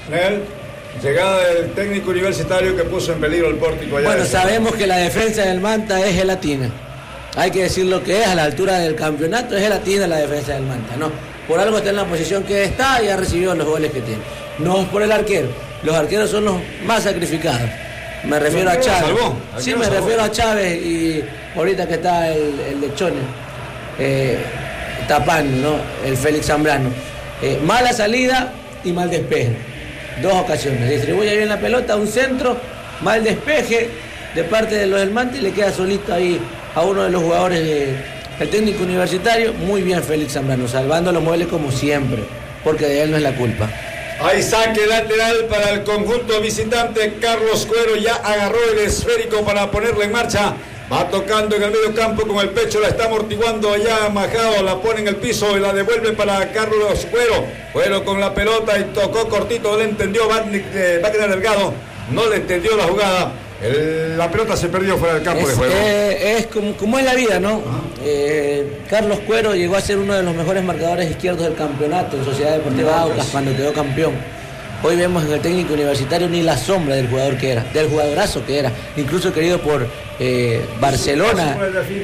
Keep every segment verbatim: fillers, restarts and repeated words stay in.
Nel, llegada del técnico universitario que puso en peligro el pórtico allá. Bueno, sabemos que la defensa del Manta es gelatina. Hay que decir lo que es, a la altura del campeonato es gelatina la defensa del Manta, ¿no? Por algo está en la posición que está y ha recibido los goles que tiene. No es por el arquero. Los arqueros son los más sacrificados. Me refiero a Chávez. Sí, me refiero a Chávez y ahorita que está el, el de Chone, eh, tapando, ¿no? El Félix Zambrano. Eh, mala salida y mal despeje. Dos ocasiones. Distribuye bien la pelota, un centro, mal despeje de parte de los del Manta y le queda solito ahí a uno de los jugadores del técnico universitario. Muy bien Félix Zambrano, salvando los muebles como siempre, porque de él no es la culpa. Hay saque lateral para el conjunto visitante. Carlos Cuero ya agarró el esférico para ponerlo en marcha. Va tocando en el medio campo con el pecho, la está amortiguando allá Majado, la pone en el piso y la devuelve para Carlos Cuero. Cuero con la pelota y tocó cortito, no le entendió Wagner Delgado, no le entendió la jugada. El, la pelota se perdió fuera del campo es, de juego. Eh, es como, como es la vida, ¿no? Eh, Carlos Cuero llegó a ser uno de los mejores marcadores izquierdos del campeonato en Sociedad Deportiva Aucas cuando quedó campeón. Hoy vemos en el técnico universitario ni la sombra del jugador que era, del jugadorazo que era, incluso querido por eh, Barcelona.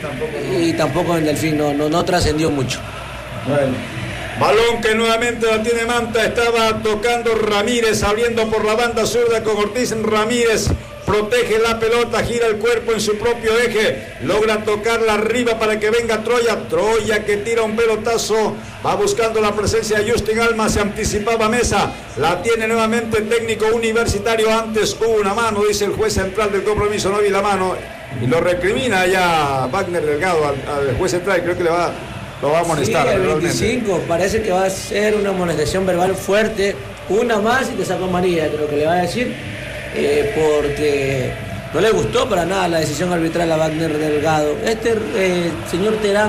Y tampoco en Delfín, no, no, no trascendió mucho. Bueno. Balón que nuevamente la tiene Manta, estaba tocando Ramírez, abriendo por la banda zurda con Ortiz. Ramírez protege la pelota, gira el cuerpo en su propio eje, logra tocarla arriba para que venga Troya. Troya que tira un pelotazo, va buscando la presencia de Justin Alma, se anticipaba Mesa, la tiene nuevamente el técnico universitario. Antes hubo una mano, dice el juez central del compromiso, no vi la mano, y lo recrimina ya Wagner Delgado al, al juez central, creo que le va, lo va a amonestar. Sí, el veinticinco, parece que va a ser una amonestación verbal fuerte, una más y te saco amarilla, creo que le va a decir. Eh, porque no le gustó para nada la decisión arbitral a Wagner Delgado. Este eh, señor Terán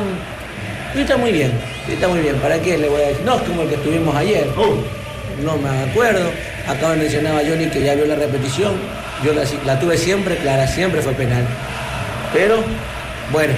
grita muy bien, grita muy bien. ¿Para qué le voy a decir? No es como el que estuvimos ayer. Oh. No me acuerdo. Acá mencionaba Johnny que ya vio la repetición. Yo la, la tuve siempre clara, siempre fue penal. Pero, bueno,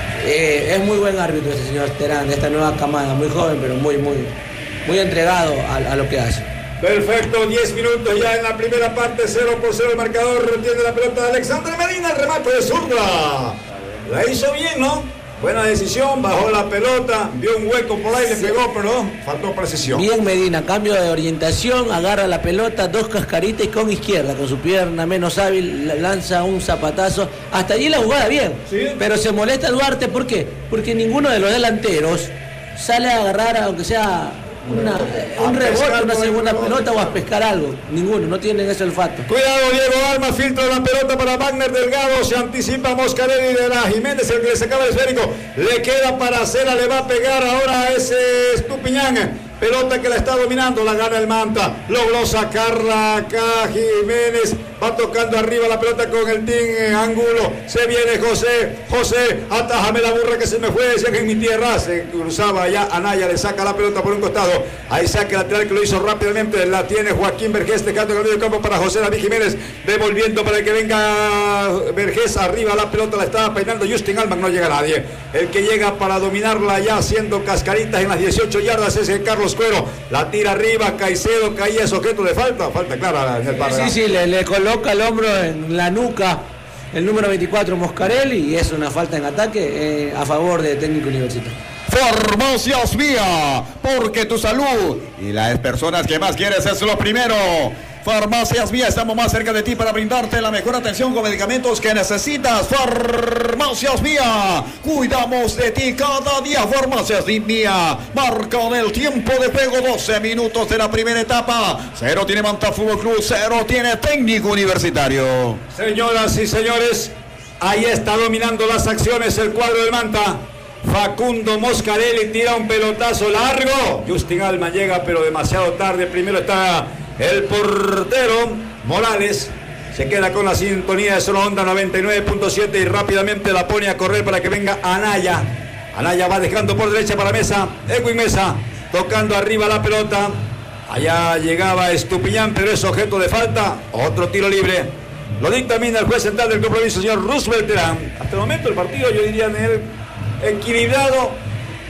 eh, es muy buen árbitro ese señor Terán, de esta nueva camada, muy joven, pero muy, muy, muy entregado a, a lo que hace. Perfecto, diez minutos ya en la primera parte, cero por cero el marcador. Tiene la pelota de Alexandre Medina, el remate de zurda. La hizo bien, ¿no? Buena decisión, bajó la pelota, vio un hueco por ahí, le pegó, pero faltó precisión. Bien Medina, cambio de orientación, agarra la pelota, dos cascaritas y con izquierda, con su pierna menos hábil, lanza un zapatazo. Hasta allí la jugada bien, ¿sí? Pero se molesta Duarte, ¿por qué? Porque ninguno de los delanteros sale a agarrar, aunque sea Una, un rebote, una segunda pelota o a pescar algo. Ninguno, no tienen ese olfato. Cuidado, Diego Alma, filtra la pelota para Wagner Delgado. Se anticipa Moscarelli de la Jiménez, el que le sacaba el esférico. Le queda para Cela, le va a pegar ahora a ese Estupiñán. Pelota que la está dominando, la gana el Manta. Logró sacarla acá Jiménez. Va tocando arriba la pelota con el Team Angulo. Se viene José. José, atájame la burra que se me fue. Decía que en mi tierra se cruzaba allá. Anaya le saca la pelota por un costado. Ahí saque lateral que lo hizo rápidamente. La tiene Joaquín Vergés, dejando en el medio campo para José David Jiménez. Devolviendo para que venga Vergés arriba. La pelota la estaba peinando Justin Alman. No llega nadie. El que llega para dominarla ya haciendo cascaritas en las dieciocho yardas es el Carlos Cuero. La tira arriba. Caicedo caía, es objeto de falta. Falta clara en el par. Sí, sí, le, le coloca el hombro en la nuca el número veinticuatro Moscarelli y es una falta en ataque eh, a favor de técnico universitario. Farmacias Vía, porque tu salud y las personas que más quieres es lo primero. Farmacias Vía, estamos más cerca de ti para brindarte la mejor atención con medicamentos que necesitas. Farmacias Vía, cuidamos de ti cada día. Farmacias Vía, marca del tiempo de juego, doce minutos de la primera etapa. Cero tiene Manta Fútbol Club, cero tiene técnico universitario. Señoras y señores, ahí está dominando las acciones el cuadro del Manta. Facundo Moscarelli tira un pelotazo largo. Justin Alman llega pero demasiado tarde. Primero está el portero Morales. Se queda con la sintonía de Solo Onda noventa y nueve punto siete y rápidamente la pone a correr para que venga Anaya. Anaya va dejando por derecha para Mesa. Edwin Mesa tocando arriba la pelota. Allá llegaba Estupiñán, pero es objeto de falta. Otro tiro libre. Lo dictamina el juez central del compromiso, señor Roosevelt Terán. Hasta el momento el partido, yo diría, en el equilibrado,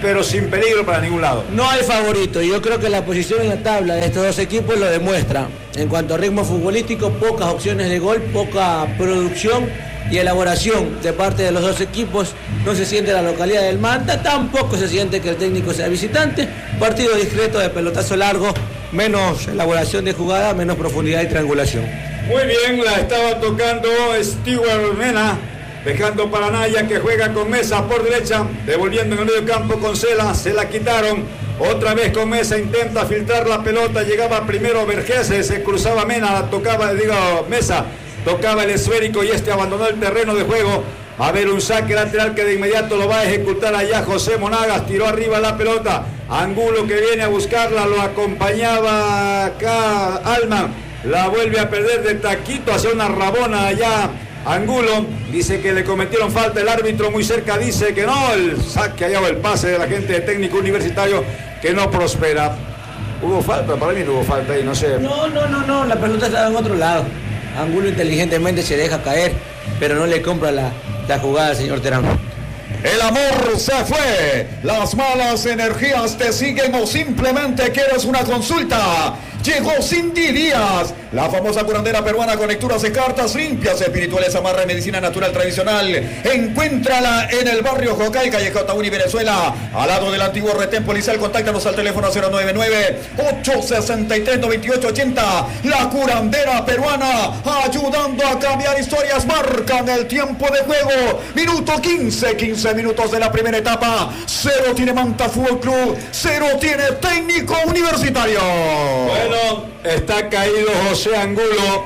pero sin peligro para ningún lado. No hay favorito, y yo creo que la posición en la tabla de estos dos equipos lo demuestra. En cuanto a ritmo futbolístico, pocas opciones de gol, poca producción y elaboración de parte de los dos equipos. No se siente la localidad del Manta, tampoco se siente que el técnico sea visitante. Partido discreto de pelotazo largo, menos elaboración de jugada, menos profundidad y triangulación. Muy bien, la estaba tocando Stewart Mena, dejando para Naya, que juega con Mesa por derecha, devolviendo en el medio campo con Cela, se la quitaron, otra vez con Mesa, intenta filtrar la pelota, llegaba primero Vergese, se cruzaba Mena, tocaba, digo, Mesa, tocaba el esférico y este abandonó el terreno de juego. Va a haber un saque lateral que de inmediato lo va a ejecutar allá José Monagas, tiró arriba la pelota, Angulo que viene a buscarla, lo acompañaba acá Alman, la vuelve a perder de taquito hacia una rabona allá. Angulo dice que le cometieron falta, el árbitro muy cerca dice que no, el saque allá o el pase de la gente de Técnico Universitario que no prospera. Hubo falta, para mí no hubo falta ahí, no sé. No, no, no, no, la pelota estaba en otro lado. Angulo inteligentemente se deja caer, pero no le compra la, la jugada al señor Terán. El amor se fue, las malas energías te siguen o simplemente quieres una consulta. Llegó Cindy Díaz, la famosa curandera peruana con lecturas de cartas limpias, espirituales, amarre, medicina natural tradicional. Encuéntrala en el barrio Jocay, calle Cotaúni, Venezuela, al lado del antiguo retén policial. Contáctanos al teléfono cero nueve nueve, ocho seis tres, nueve ocho ocho cero. La curandera peruana, ayudando a cambiar historias. Marcan el tiempo de juego, minuto quince, quince minutos de la primera etapa. Cero tiene Manta Fútbol Club, cero tiene Técnico Universitario. Bueno, está caído José Angulo,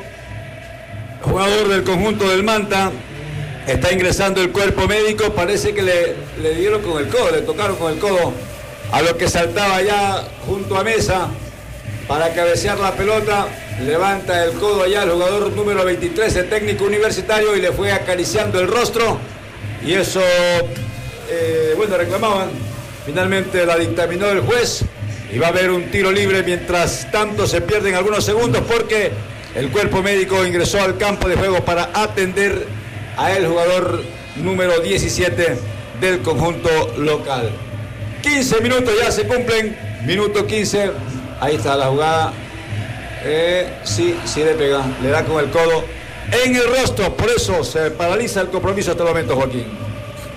jugador del conjunto del Manta. Está ingresando el cuerpo médico. Parece que le, le dieron con el codo, le tocaron con el codo a lo que saltaba ya junto a Mesa para cabecear la pelota. Levanta el codo allá el jugador número veintitrés, el Técnico Universitario, y le fue acariciando el rostro. Y eso, eh, bueno, reclamaban. Finalmente la dictaminó el juez. Y va a haber un tiro libre, mientras tanto se pierden algunos segundos porque el cuerpo médico ingresó al campo de juego para atender a el jugador número diecisiete del conjunto local. quince minutos ya se cumplen, minuto quince, ahí está la jugada, eh, sí, sí le pega, le da con el codo en el rostro, por eso se paraliza el compromiso hasta el momento, Joaquín.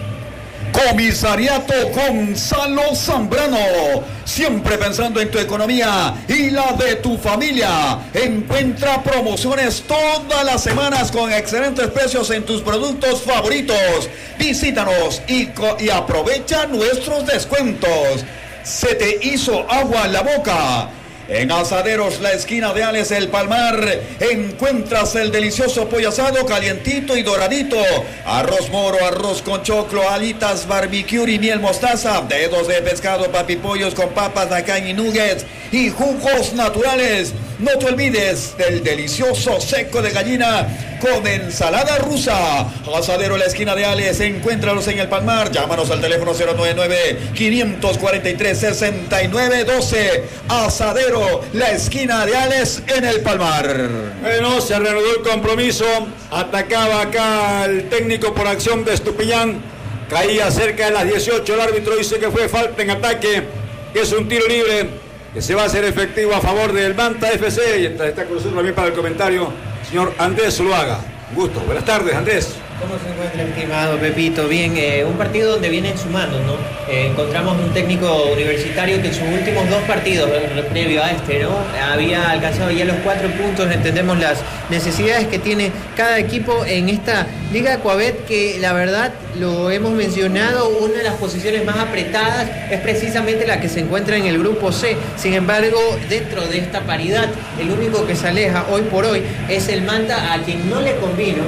Comisariato Gonzalo Zambrano, siempre pensando en tu economía y la de tu familia. Encuentra promociones todas las semanas con excelentes precios en tus productos favoritos. Visítanos y, y aprovecha nuestros descuentos. ¿Se te hizo agua en la boca? En Asaderos, la esquina de Ales El Palmar, encuentras el delicioso pollo asado calientito y doradito, arroz moro, arroz con choclo, alitas, barbecue y miel mostaza, dedos de pescado, papipollos con papas, nacán y nuggets y jugos naturales. No te olvides del delicioso seco de gallina con ensalada rusa. Asadero, la esquina de Ales, encuéntralos en El Palmar. Llámanos al teléfono cero nueve nueve, cinco cuatro tres, seis nueve uno dos. Asadero, la esquina de Ales en El Palmar. Bueno, se reanudó el compromiso. Atacaba acá el técnico por acción de Estupiñán. Caía cerca de las dieciocho. El árbitro dice que fue falta en ataque, que es un tiro libre que se va a hacer efectivo a favor del Manta F C. Y está con nosotros también para el comentario señor Andrés Zuluaga. Un gusto. Buenas tardes, Andrés. ¿Cómo se encuentra, estimado Pepito? Bien, eh, un partido donde vienen sumando, ¿no? Eh, encontramos un técnico universitario que en sus últimos dos partidos, eh, previo a este, ¿no? Había alcanzado ya los cuatro puntos. Entendemos las necesidades que tiene cada equipo en esta Liga Coabet, que la verdad, lo hemos mencionado, una de las posiciones más apretadas es precisamente la que se encuentra en el grupo C. Sin embargo, dentro de esta paridad, el único que se aleja hoy por hoy es el Manta, a quien no le convino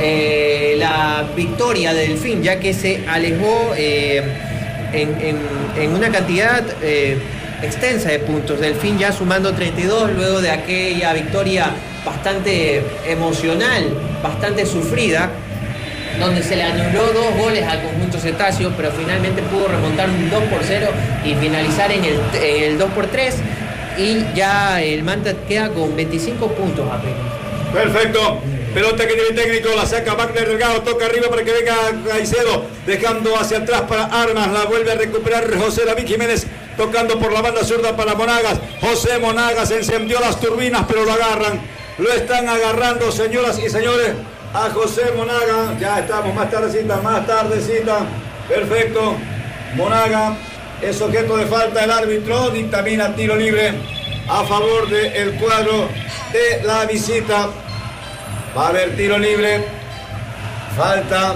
eh, la victoria de Delfín, ya que se alejó eh, en, en, en una cantidad eh, extensa de puntos. Delfín ya sumando treinta y dos luego de aquella victoria bastante emocional, bastante sufrida, donde se le anuló dos goles al conjunto cetáceo, pero finalmente pudo remontar un dos por cero y finalizar en el, el dos por tres, y ya el Manta queda con veinticinco puntos apenas. Perfecto. Pelota que tiene técnico, la saca Wagner Delgado, toca arriba para que venga Caicedo, dejando hacia atrás para Armas, la vuelve a recuperar José David Jiménez, tocando por la banda zurda para Monagas. José Monagas encendió las turbinas, pero lo agarran, lo están agarrando, señoras y señores, a José Monagas. Ya estamos, más tardecita, más tardecita, perfecto. Monagas es objeto de falta, el árbitro dictamina tiro libre a favor del cuadro de la visita. Va a haber tiro libre, falta,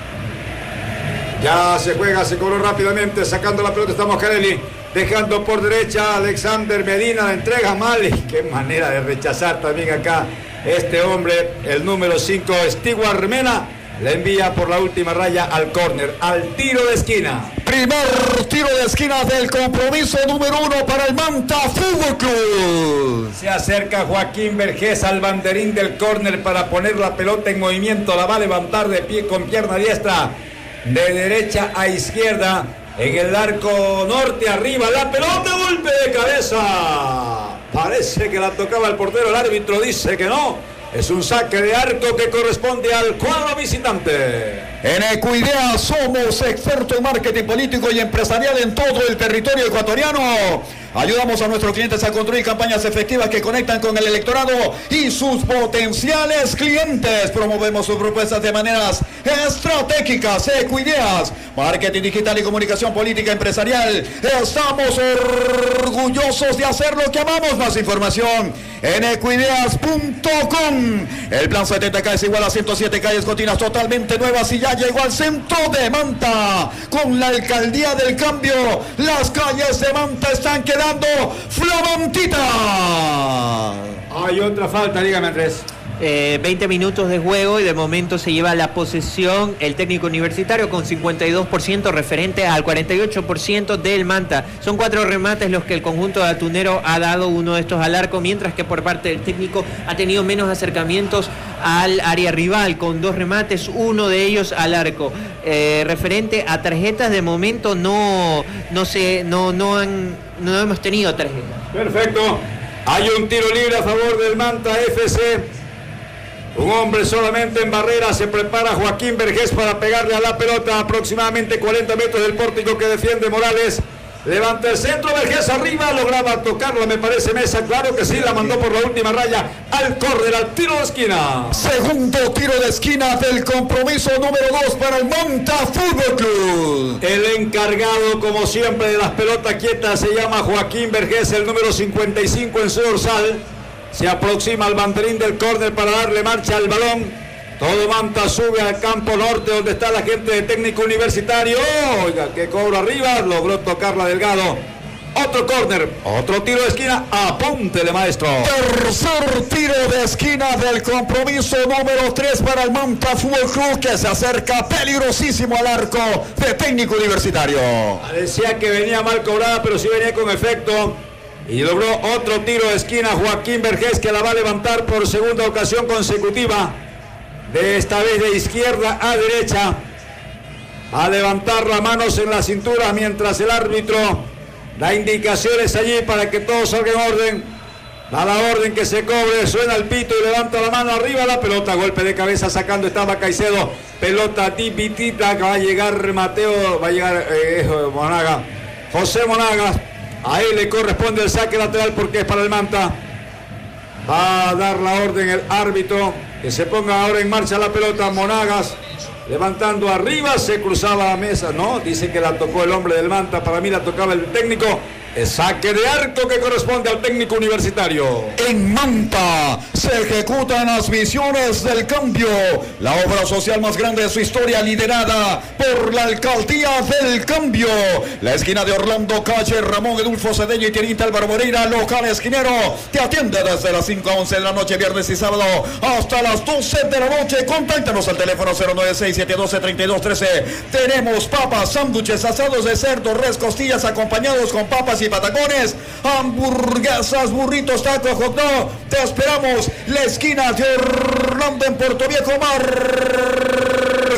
ya se juega, se cobró rápidamente, sacando la pelota está Moscarelli, dejando por derecha Alexander Medina, la entrega mal, y qué manera de rechazar también acá este hombre, el número cinco, Stewart Mena, le envía por la última raya al córner, al tiro de esquina. Primer tiro de esquina del compromiso número uno para el Manta Fútbol Club. Se acerca Joaquín Vergés al banderín del córner para poner la pelota en movimiento. La va a levantar de pie con pierna diestra, de derecha a izquierda, en el arco norte, arriba la pelota, golpe de cabeza. Parece que la tocaba el portero, el árbitro dice que no. Es un saque de arco que corresponde al cuadro visitante. En Ecuidea somos expertos en marketing político y empresarial en todo el territorio ecuatoriano. Ayudamos a nuestros clientes a construir campañas efectivas que conectan con el electorado y sus potenciales clientes. Promovemos sus propuestas de maneras estratégicas. Ecuideas, marketing digital y comunicación política empresarial. Estamos orgullosos de hacer lo que amamos. Más información en ecuideas punto com. El plan setenta K es igual a ciento siete calles cotinas totalmente nuevas y ya llegó al centro de Manta. Con la alcaldía del cambio, las calles de Manta están quedando flamantitas. Hay otra falta, dígame Andrés. Eh, veinte minutos de juego y de momento se lleva la posesión el técnico universitario con cincuenta y dos por ciento referente al cuarenta y ocho por ciento del Manta. Son cuatro remates los que el conjunto de Atunero ha dado, uno de estos al arco, mientras que por parte del técnico ha tenido menos acercamientos al área rival, con dos remates, uno de ellos al arco. Eh, referente a tarjetas, de momento no, no, se, no, no, han, no hemos tenido tarjetas. Perfecto. Hay un tiro libre a favor del Manta F C. Un hombre solamente en barrera, se prepara Joaquín Vergés para pegarle a la pelota, aproximadamente cuarenta metros del pórtico que defiende Morales. Levanta el centro, Vergés arriba, lograba tocarla, me parece Mesa, claro que sí, la mandó por la última raya al córner, al tiro de esquina. Segundo tiro de esquina del compromiso número dos para el Manta Fútbol Club. El encargado, como siempre, de las pelotas quietas se llama Joaquín Vergés, el número cincuenta y cinco en su dorsal. Se aproxima al banderín del córner para darle marcha al balón. Todo Manta sube al campo norte donde está la gente de técnico universitario. Oiga, que cobro arriba, logró tocarla Delgado. Otro córner, otro tiro de esquina, apúntele maestro. Tercer tiro de esquina del compromiso número tres para el Manta Fútbol Club, que se acerca peligrosísimo al arco de técnico universitario. Parecía que venía mal cobrada, pero sí venía con efecto. Y logró otro tiro de esquina Joaquín Vergés, que la va a levantar por segunda ocasión consecutiva. De esta vez de izquierda a derecha. A levantar las manos en la cintura mientras el árbitro da indicaciones allí para que todo salga en orden. Da la orden que se cobre, suena el pito y levanta la mano arriba, la pelota, golpe de cabeza sacando estaba Caicedo. Pelota tipitita que va a llegar Mateo, va a llegar eh, Monagas. José Monagas. A él le corresponde el saque lateral porque es para el Manta. Va a dar la orden el árbitro que se ponga ahora en marcha la pelota. Monagas levantando arriba, se cruzaba la mesa. No, dice que la tocó el hombre del Manta. Para mí la tocaba el técnico. El saque de arco que corresponde al técnico universitario. En Manta se ejecutan las visiones del cambio, la obra social más grande de su historia, liderada por la alcaldía del cambio. La esquina de Orlando, calle Ramón Edulfo Cedeño y Tienita Álvaro Moreira, local esquinero, te atiende desde las cinco a once de la noche, viernes y sábado, hasta las doce de la noche. Contáctanos al teléfono cero nueve seis, siete uno dos, tres dos uno tres. Tenemos papas, sándwiches, asados de cerdo, res, costillas, acompañados con papas y patacones, hamburguesas, burritos, tacos, hot dog. Te esperamos, la esquina de Orlando en Puerto Viejo, marca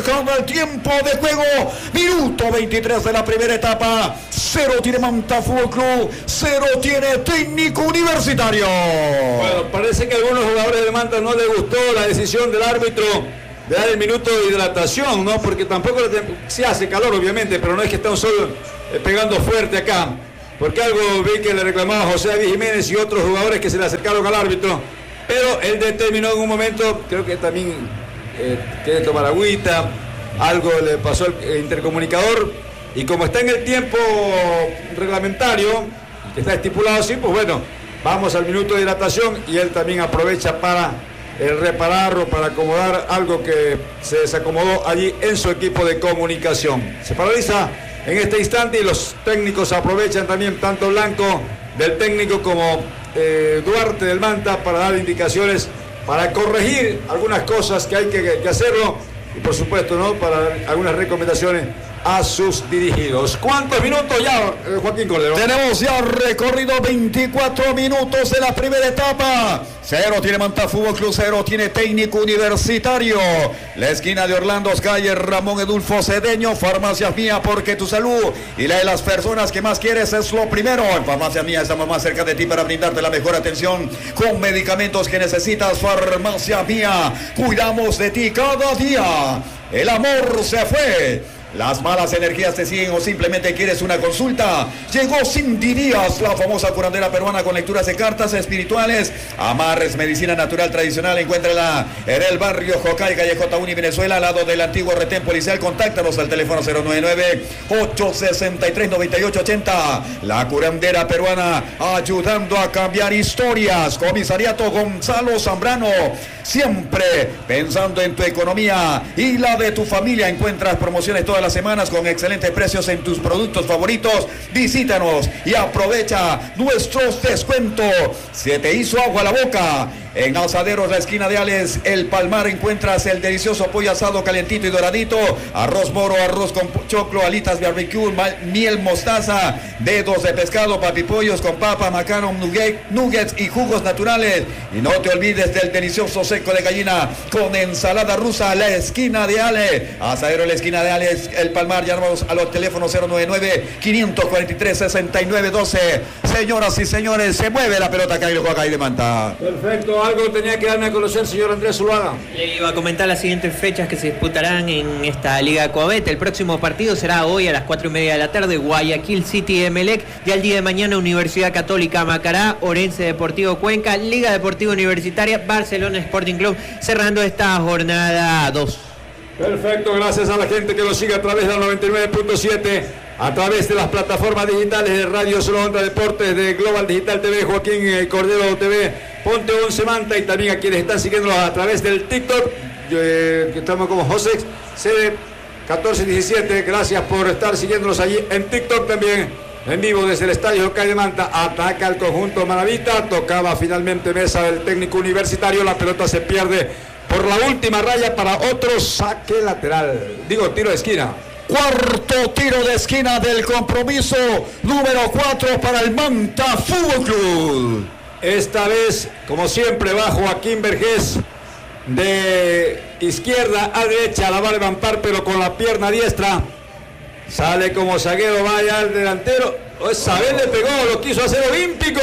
acaba el tiempo de juego. Minuto veintitrés de la primera etapa. Cero tiene Manta Fútbol Club, cero tiene Técnico Universitario. Bueno, parece que a algunos jugadores de Manta no les gustó la decisión del árbitro de dar el minuto de hidratación, ¿no? Porque tampoco se hace calor, obviamente, pero no es que están solo eh, pegando fuerte acá. Porque algo vi que le reclamaba José David Jiménez y otros jugadores que se le acercaron al árbitro. Pero él determinó en un momento, creo que también eh, quiere tomar agüita, algo le pasó al eh, intercomunicador. Y como está en el tiempo reglamentario, que está estipulado así, pues bueno, vamos al minuto de hidratación y él también aprovecha para eh, reparar o para acomodar algo que se desacomodó allí en su equipo de comunicación. Se paraliza en este instante y los técnicos aprovechan también, tanto Blanco del técnico como eh, Duarte del Manta, para dar indicaciones, para corregir algunas cosas que hay que, que hacerlo y por supuesto, ¿no?, para dar algunas recomendaciones a sus dirigidos. ¿Cuántos minutos ya, eh, Joaquín Cordero? Tenemos ya recorrido veinticuatro minutos de la primera etapa. Cero tiene Manta Fútbol Club, cero tiene Técnico Universitario. La esquina de Orlando, calle Ramón Edulfo Cedeño. Farmacias Mía, porque tu salud y la de las personas que más quieres es lo primero. En Farmacias Mía estamos más cerca de ti para brindarte la mejor atención con medicamentos que necesitas. Farmacias Mía, cuidamos de ti cada día. El amor se fue, las malas energías te siguen o simplemente quieres una consulta. Llegó Cindy Díaz, la famosa curandera peruana con lecturas de cartas espirituales, amarres, medicina natural tradicional. Encuéntrala en el barrio Jocay, calle J uno, Venezuela, al lado del antiguo retén policial. Contáctanos al teléfono cero nueve nueve, ocho seis tres, nueve ocho ocho cero. La curandera peruana, ayudando a cambiar historias. Comisariato Gonzalo Zambrano, siempre pensando en tu economía y la de tu familia. Encuentras promociones todas las semanas con excelentes precios en tus productos favoritos. Visítanos y aprovecha nuestros descuentos. Se te hizo agua a la boca. En Asaderos, la esquina de Alex El Palmar, encuentras el delicioso pollo asado calentito y doradito, arroz moro, arroz con choclo, alitas barbecue, miel mostaza, dedos de pescado, papipollos con papa, macarón, nugget, nuggets y jugos naturales. Y no te olvides del delicioso seco de gallina con ensalada rusa. La esquina de Ale, Asadero, la esquina de Alex El Palmar. Llamamos a los teléfonos cero nueve nueve, cinco cuatro tres, seis nueve uno dos. Señoras y señores, se mueve la pelota acá y lo juega ahí de Manta. Perfecto. Algo tenía que darme a conocer, señor Andrés Zuluaga. Le iba a comentar las siguientes fechas que se disputarán en esta Liga Coabet. El próximo partido será hoy a las cuatro y media de la tarde, Guayaquil City Emelec. Ya el día de mañana, Universidad Católica Macará, Orense Deportivo Cuenca, Liga Deportiva Universitaria, Barcelona Sporting Club, cerrando esta jornada dos. Perfecto, gracias a la gente que lo sigue a través de la noventa y nueve punto siete, a través de las plataformas digitales de Radio Solo Onda Deportes, de Global Digital T V, Joaquín Cordero T V, Ponte once Manta, y también a quienes están siguiéndonos a través del TikTok, eh, que estamos como Josex C D catorce diecisiete. Gracias por estar siguiéndonos allí en TikTok también, en vivo desde el Estadio Jocay de Manta. Ataca el conjunto Manavita, tocaba finalmente mesa del Técnico Universitario, la pelota se pierde por la última raya para otro saque lateral, digo tiro de esquina. Cuarto tiro de esquina del compromiso, número cuatro para el Manta Fútbol Club. Esta vez, como siempre, va Joaquín Vergés de izquierda a derecha, la va a levantar pero con la pierna diestra. Sale como zaguero, vaya al delantero. Esa vez le pegó, lo quiso hacer olímpico.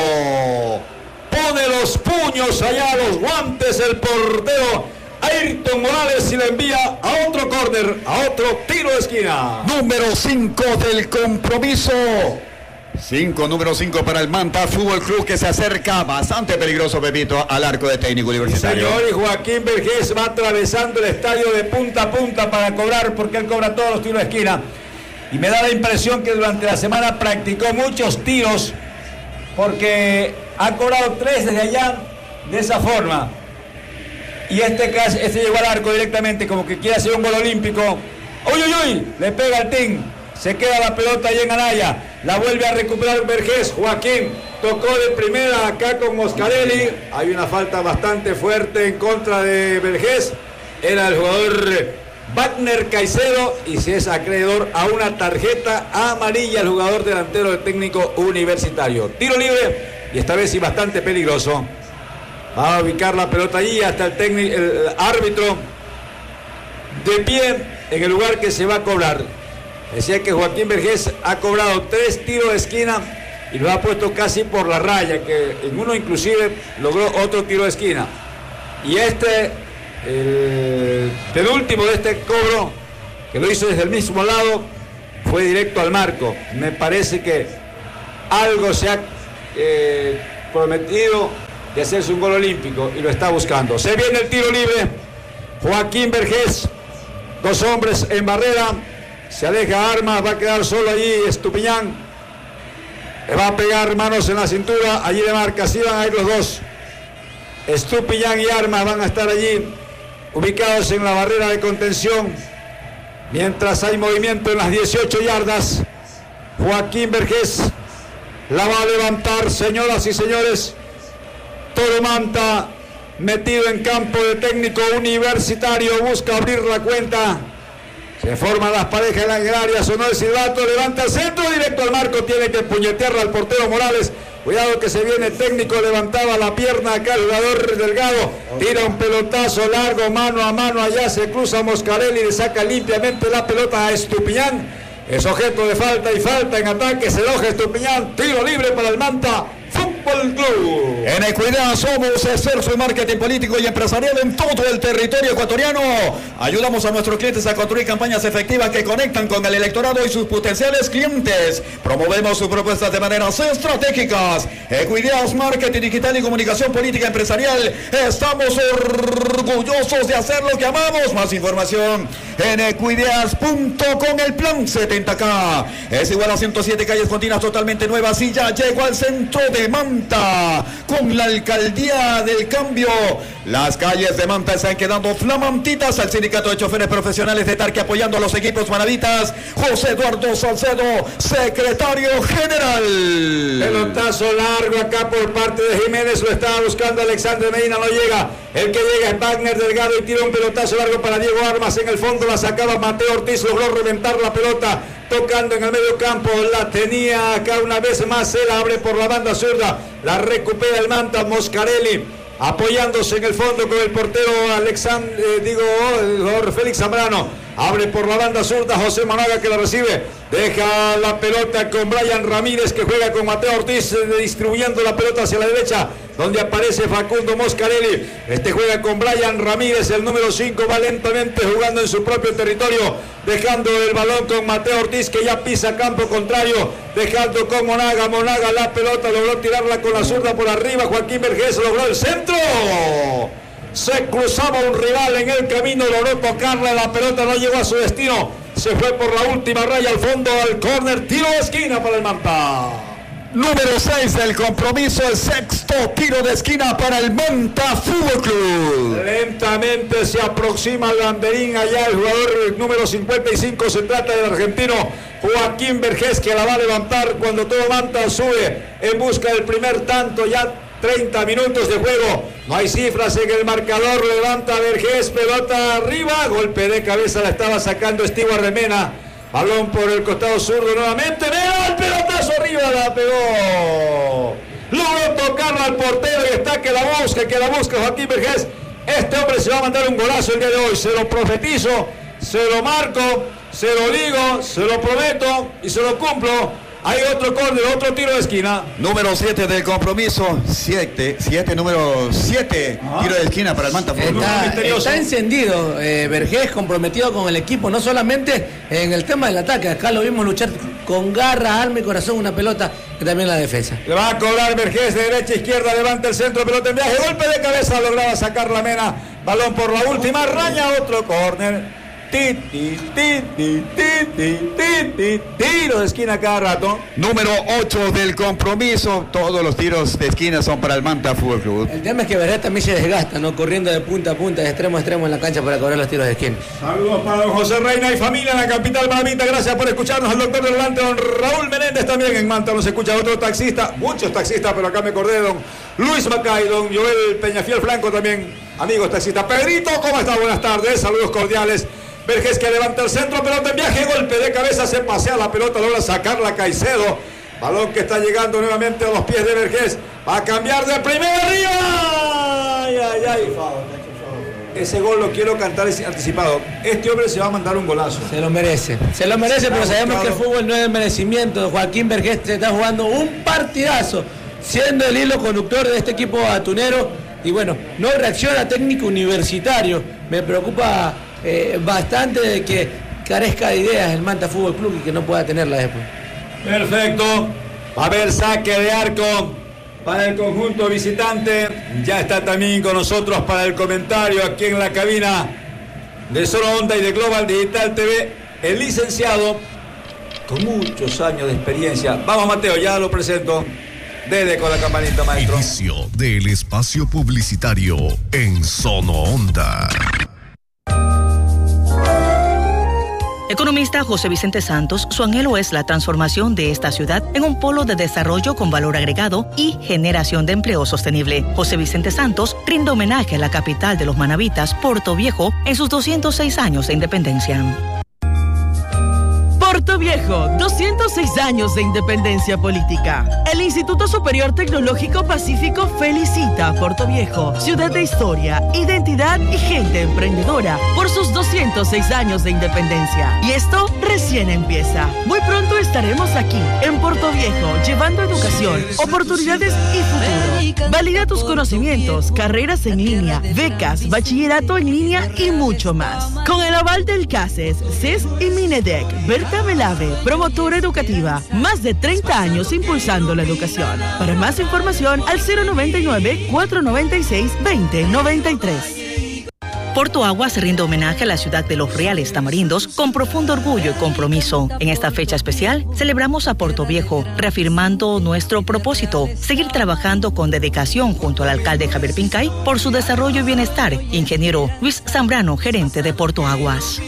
Pone los puños allá, los guantes, el portero Ayrton Morales, y le envía a otro córner, a otro tiro de esquina. Número cinco del compromiso. cinco, número cinco para el Manta Fútbol Club, que se acerca bastante peligroso, Pepito, al arco de Técnico Universitario. Señor, y Joaquín Vergés va atravesando el estadio de punta a punta para cobrar, porque él cobra todos los tiros de esquina. Y me da la impresión que durante la semana practicó muchos tiros, porque ha cobrado tres desde allá de esa forma. Y este, este llegó al arco directamente, como que quiere hacer un gol olímpico. ¡Uy, uy, uy! Le pega al team. Se queda la pelota ahí en Anaya. La vuelve a recuperar Vergés. Joaquín tocó de primera acá con Moscarelli. Hay una falta bastante fuerte en contra de Vergés. Era el jugador Wagner Caicedo, y si es acreedor a una tarjeta amarilla el jugador delantero del Técnico Universitario. Tiro libre, y esta vez sí bastante peligroso. Va a ubicar la pelota allí hasta el técnico, el árbitro de pie en el lugar que se va a cobrar. Decía que Joaquín Vergés ha cobrado tres tiros de esquina y lo ha puesto casi por la raya, que en uno inclusive logró otro tiro de esquina. Y este, el penúltimo de este cobro, que lo hizo desde el mismo lado, fue directo al marco. Me parece que algo se ha eh, prometido de hacerse un gol olímpico y lo está buscando. Se viene el tiro libre. Joaquín Vergés, dos hombres en barrera. Se aleja Armas, va a quedar solo allí Estupiñán. Le va a pegar manos en la cintura, allí de marca, así van a ir los dos. Estupiñán y Armas van a estar allí, ubicados en la barrera de contención. Mientras hay movimiento en las dieciocho yardas, Joaquín Vergés la va a levantar, señoras y señores. Toro Manta, metido en campo de técnico universitario, busca abrir la cuenta. Se forman las parejas en el área, sonó el silbato, levanta el centro, directo al marco, tiene que puñetearla al portero Morales. Cuidado que se viene técnico, levantaba la pierna acá el jugador Delgado, tira un pelotazo largo, mano a mano, allá se cruza Moscarelli, le saca limpiamente la pelota a Estupiñán. Es objeto de falta y falta en ataque, se enoja Estupiñán, tiro libre para el Manta Fútbol Club. En Equidad somos esfuerzo y marketing político y empresarial en todo el territorio ecuatoriano. Ayudamos a nuestros clientes a construir campañas efectivas que conectan con el electorado y sus potenciales clientes. Promovemos sus propuestas de maneras estratégicas. Equidad, marketing digital y comunicación política empresarial. Estamos orgullosos de hacer lo que amamos. Más información en equideas punto com. El plan setenta K es igual a ciento siete calles continuas totalmente nuevas y ya llegó al centro de Manta con la alcaldía del cambio. Las calles de Manta están quedando flamantitas. Al sindicato de choferes profesionales de Tarque apoyando a los equipos manavitas. José Eduardo Salcedo, secretario general. Pelotazo largo acá por parte de Jiménez, lo estaba buscando Alexander Medina, no llega. El que llega es Wagner Delgado y tira un pelotazo largo para Diego Armas. En el fondo la sacaba Mateo Ortiz, logró reventar la pelota tocando en el medio campo, la tenía acá una vez más, se la abre por la banda zurda, la recupera el Manta Moscarelli, apoyándose en el fondo con el portero Alexander, eh, digo, el jugador Félix Zambrano, abre por la banda zurda José Monaga que la recibe, deja la pelota con Brian Ramírez que juega con Mateo Ortiz, eh, distribuyendo la pelota hacia la derecha, donde aparece Facundo Moscarelli. Este juega con Brian Ramírez, el número cinco, va lentamente jugando en su propio territorio, dejando el balón con Mateo Ortiz que ya pisa campo contrario, dejando con Monaga. Monaga la pelota, logró tirarla con la zurda por arriba. Joaquín Vergés logró el centro. Se cruzaba un rival en el camino, logró tocarla, la pelota no llegó a su destino. Se fue por la última raya al fondo, al córner, tiro de esquina para el Manta. Número seis del compromiso, el sexto tiro de esquina para el Manta Fútbol Club. Lentamente se aproxima al banderín allá el jugador número cincuenta y cinco, se trata del argentino Joaquín Vergés que la va a levantar cuando todo Manta sube en busca del primer tanto, ya treinta minutos de juego, no hay cifras en el marcador, levanta Vergés, pelota arriba, golpe de cabeza la estaba sacando Stewart Remena. Balón por el costado zurdo nuevamente. ¡Veo el pelotazo arriba! La pegó. Logró tocarla al portero y está que la busca, que la busca Joaquín Vergés. Este hombre se va a mandar un golazo el día de hoy. Se lo profetizo, se lo marco, se lo digo, se lo prometo y se lo cumplo. Hay otro córner, otro tiro de esquina. Número siete del compromiso. siete, siete, número siete. Ah. Tiro de esquina para el Manta Fútbol Club. Está, está encendido eh, Vergés, comprometido con el equipo, no solamente en el tema del ataque. Acá lo vimos luchar con garra, alma y corazón una pelota, que también la defensa. Le va a cobrar Vergés de derecha a izquierda, levanta el centro, pelota en viaje, golpe de cabeza, lograba sacar la Mena. Balón por la última raya, otro córner. Titi, titi, titi, titi, tiro de esquina cada rato. Número ocho del compromiso. Todos los tiros de esquina son para el Manta Fútbol Club. El tema es que Vergés también se desgasta, ¿no? Corriendo de punta a punta, de extremo a extremo en la cancha para cobrar los tiros de esquina. Saludos para don José Reina y familia en la capital manavita. Gracias por escucharnos. Al doctor del volante, don Raúl Menéndez, también en Manta. Nos escucha otro taxista, muchos taxistas, pero acá me acordé, don Luis Macay, don Joel Peñafiel Franco también, amigos taxistas. Pedrito, ¿cómo está? Buenas tardes, saludos cordiales. Vergés que levanta el centro, pelota en viaje, golpe de cabeza, se pasea la pelota, logra sacarla Caicedo. Balón que está llegando nuevamente a los pies de Vergés. Va a cambiar de primera arriba. Ay, ay, ay. ese gol lo quiero cantar anticipado. Este hombre se va a mandar un golazo. Se lo merece. Se lo merece, pero sabemos que el fútbol no es de merecimiento. Joaquín Vergés se está jugando un partidazo, siendo el hilo conductor de este equipo atunero. Y bueno, no reacciona técnico universitario. Me preocupa eh, bastante de que carezca de ideas el Manta Fútbol Club y que no pueda tenerlas después. Perfecto. Va a haber saque de arco para el conjunto visitante. Ya está también con nosotros para el comentario aquí en la cabina de Zona Onda y de Global Digital T V, el licenciado con muchos años de experiencia. Vamos, Mateo, ya lo presento. Dele con la campanita, maestro. Inicio del espacio publicitario en Zona Onda. Economista José Vicente Santos, su anhelo es la transformación de esta ciudad en un polo de desarrollo con valor agregado y generación de empleo sostenible. José Vicente Santos rinde homenaje a la capital de los manabitas, Puerto Viejo, en sus doscientos seis años de independencia. Puerto Viejo, doscientos seis años de independencia política. El Instituto Superior Tecnológico Pacífico felicita a Puerto Viejo, ciudad de historia, identidad y gente emprendedora, por sus doscientos seis años de independencia. Y esto recién empieza. Muy pronto estaremos aquí, en Puerto Viejo, llevando educación, oportunidades y futuro. Valida tus conocimientos, carreras en línea, becas, bachillerato en línea y mucho más. Con el aval del CACES, C E S y Minedec, Berta Melave, promotora educativa, más de treinta años impulsando la educación. Para más información al cero noventa y nueve, cuatrocientos noventa y seis, veinte noventa y tres. Puerto Aguas rinde homenaje a la ciudad de los Reales Tamarindos con profundo orgullo y compromiso. En esta fecha especial, celebramos a Puerto Viejo, reafirmando nuestro propósito, seguir trabajando con dedicación junto al alcalde Javier Pincay por su desarrollo y bienestar. Ingeniero Luis Zambrano, gerente de Puerto Aguas.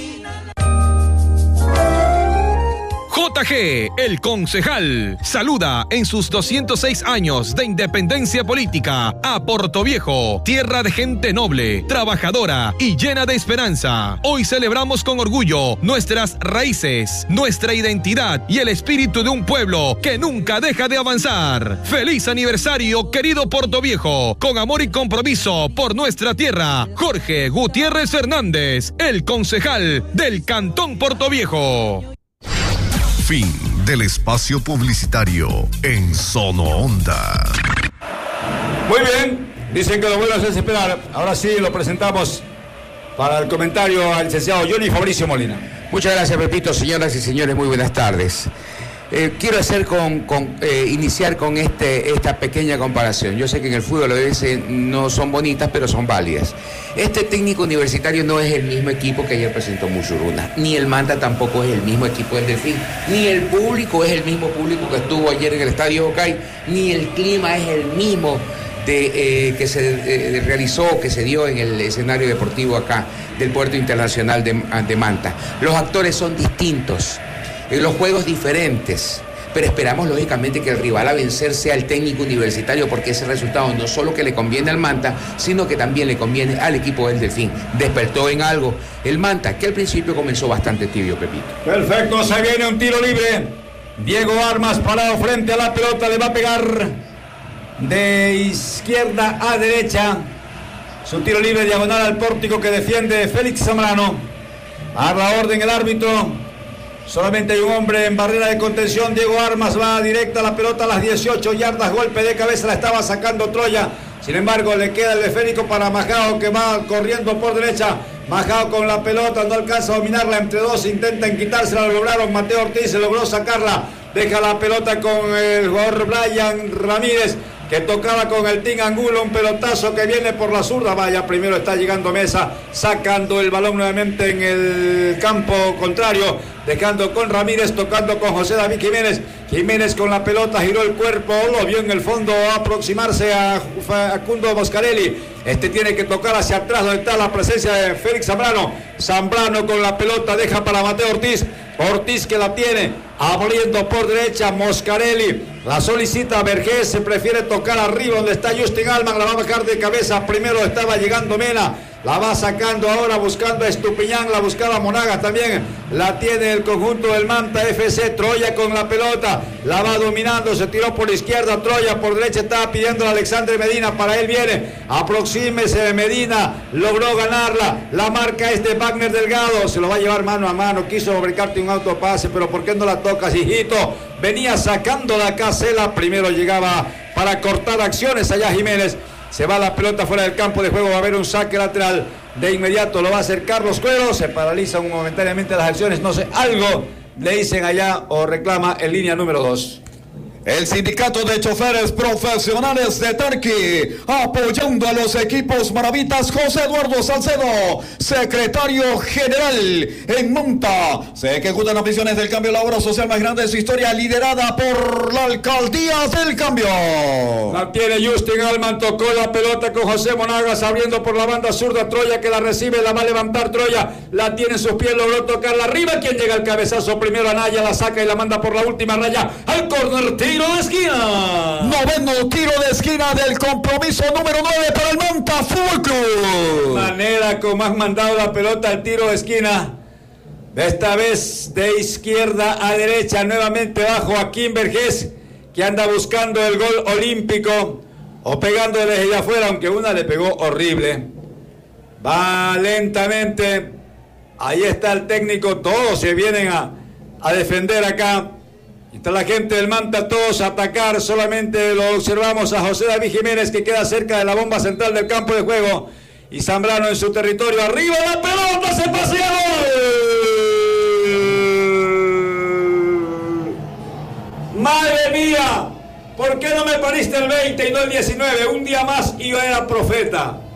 J G, el concejal, saluda en sus doscientos seis años de independencia política a Puerto Viejo, tierra de gente noble, trabajadora y llena de esperanza. Hoy celebramos con orgullo nuestras raíces, nuestra identidad y el espíritu de un pueblo que nunca deja de avanzar. ¡Feliz aniversario, querido Puerto Viejo! Con amor y compromiso por nuestra tierra, Jorge Gutiérrez Fernández, el concejal del Cantón Puerto Viejo. Fin del espacio publicitario en Zona Onda. Muy bien, dicen que lo vuelvo a hacer esperar. Ahora sí lo presentamos para el comentario al licenciado Johnny Fabricio Molina. Muchas gracias, Pepito. Señoras y señores, muy buenas tardes. Eh, quiero hacer con, con eh, iniciar con este, esta pequeña comparación. Yo sé que en el fútbol a veces no son bonitas, pero son válidas. Este técnico universitario no es el mismo equipo que ayer presentó Muchuruna, ni el Manta tampoco es el mismo equipo del Delfín, ni el público es el mismo público que estuvo ayer en el Estadio Jocay, ni el clima es el mismo de, eh, que se eh, realizó, que se dio en el escenario deportivo acá del Puerto Internacional de, de Manta. Los actores son distintos, los juegos diferentes, pero esperamos lógicamente que el rival a vencer sea el técnico universitario, porque ese resultado no solo que le conviene al Manta, sino que también le conviene al equipo del Delfín. Despertó en algo el Manta, que al principio comenzó bastante tibio, Pepito. Perfecto, se viene un tiro libre. Diego Armas parado frente a la pelota, le va a pegar de izquierda a derecha. Su tiro libre diagonal al pórtico que defiende Félix Zambrano. A la orden el árbitro. Solamente hay un hombre en barrera de contención. Diego Armas va directa a la pelota a las dieciocho yardas. Golpe de cabeza, la estaba sacando Troya. Sin embargo, le queda el esférico para Majao, que va corriendo por derecha. Majao con la pelota, no alcanza a dominarla. Entre dos intentan quitársela, lo lograron. Mateo Ortiz se logró sacarla. Deja la pelota con el jugador Brian Ramírez, que tocaba con el Team Angulo, un pelotazo que viene por la zurda. Vaya, primero está llegando Mesa, sacando el balón nuevamente en el campo contrario, dejando con Ramírez, tocando con José David Jiménez. Jiménez con la pelota, giró el cuerpo, lo vio en el fondo aproximarse a Facundo Moscarelli. Este tiene que tocar hacia atrás donde está la presencia de Félix Zambrano. Zambrano con la pelota, deja para Mateo Ortiz. Ortiz que la tiene, abriendo por derecha Moscarelli. La solicita Vergés, se prefiere tocar arriba donde está Justin Alman, la va a bajar de cabeza. Primero estaba llegando Mena, la va sacando ahora buscando a Estupiñán, la buscaba Monagas también. La tiene el conjunto del Manta F C. Troya con la pelota, la va dominando, se tiró por la izquierda Troya, por derecha estaba pidiendo a Alexandre Medina, para él viene, aproxímese Medina, logró ganarla, la marca es de Wagner Delgado, se lo va a llevar mano a mano, quiso fabricarte un autopase, pero ¿por qué no la tocas, hijito? Venía sacando la Casela, primero llegaba para cortar acciones allá Jiménez, se va la pelota fuera del campo de juego, va a haber un saque lateral, de inmediato lo va a hacer Carlos Cuero, se paralizan momentáneamente las acciones, no sé, algo le dicen allá o reclama en línea número dos. El sindicato de choferes profesionales de Tarqui, apoyando a los equipos maravitas. José Eduardo Salcedo, secretario general en Manta, se ejecutan las misiones del cambio, la obra social más grande de su historia, liderada por la alcaldía del cambio. La tiene Justin Alman, tocó la pelota con José Monagas, abriendo por la banda zurda. Troya que la recibe, la va a levantar Troya, la tiene en sus pies, logró tocarla arriba. Quien llega al cabezazo primero, Anaya, la saca y la manda por la última raya al córner. Tiro de esquina. Noveno tiro de esquina del compromiso número nueve para el Manta Fútbol Club. Manera como han mandado la pelota al tiro de esquina. Esta vez de izquierda a derecha, nuevamente va Joaquín Vergés, que anda buscando el gol olímpico o pegando desde allá afuera, aunque una le pegó horrible. Va lentamente. Ahí está el técnico, todos se vienen a, a defender acá. Está la gente del Manta, todos a atacar, solamente lo observamos a José David Jiménez, que queda cerca de la bomba central del campo de juego, y Zambrano en su territorio, arriba la pelota, se pasea. ¡Madre mía! ¿Por qué no me pariste el veinte y no el diecinueve? Un día más y yo era profeta.